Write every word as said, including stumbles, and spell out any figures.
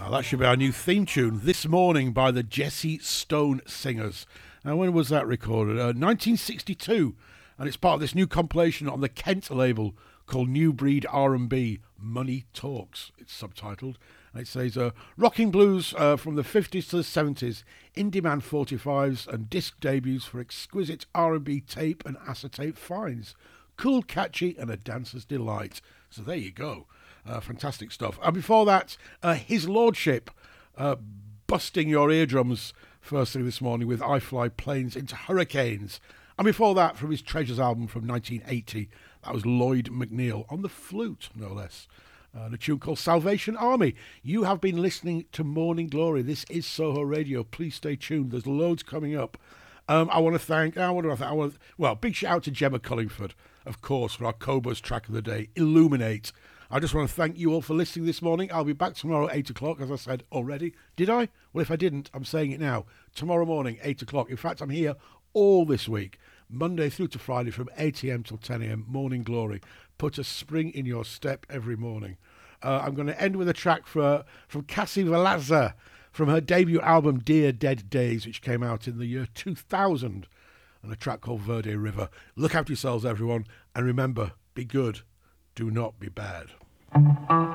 Uh, that should be our new theme tune, This Morning by the Jesse Stone Singers. Now, when was that recorded? Uh, nineteen sixty-two, and it's part of this new compilation on the Kent label called New Breed R and B, Money Talks, it's subtitled. And it says, uh, rocking blues uh, from the fifties to the seventies, in-demand forty-fives and disc debuts for exquisite R and B tape and acetate finds. Cool, catchy, and a dancer's delight. So there you go. Uh, fantastic stuff. And before that, uh, His Lordship, uh, busting your eardrums first thing this morning with I Fly Planes into Hurricanes. And before that, from his Treasures album from nineteen eighty, that was Lloyd McNeil on the flute, no less. Uh, a tune called Salvation Army. You have been listening to Morning Glory. This is Soho Radio. Please stay tuned. There's loads coming up. Um, I want to thank, I want to thank, I want to, well, big shout out to Gemma Cullingford, of course, for our Cobos track of the day, Illuminate. I just want to thank you all for listening this morning. I'll be back tomorrow at eight o'clock, as I said already. Did I? Well, if I didn't, I'm saying it now. Tomorrow morning, eight o'clock. In fact, I'm here all this week, Monday through to Friday from eight a.m. till ten a.m. Morning Glory. Put a spring in your step every morning. Uh, I'm going to end with a track for, from Cassie Velazza from her debut album Dear Dead Days, which came out in the year two thousand, and a track called Verde River. Look after yourselves, everyone, and remember, be good. Do not be bad.